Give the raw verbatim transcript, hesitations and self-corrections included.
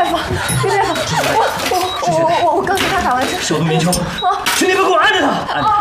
夫，李大夫，我我我我我刚给他打完针， 手动棉球，兄弟们给我按着他，按着。